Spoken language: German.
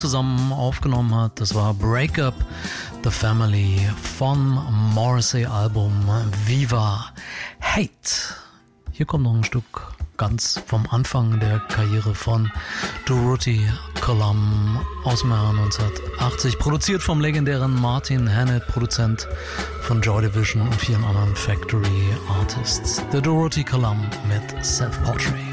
zusammen aufgenommen hat. Das war Break Up the Family vom Morrissey-Album Viva Hate. Hier kommt noch ein Stück ganz vom Anfang der Karriere von Dorothy Colum aus dem Jahr 1980. Produziert vom legendären Martin Hannett, Produzent von Joy Division und vielen anderen Factory Artists. The Dorothy Colum mit Self-Portrait.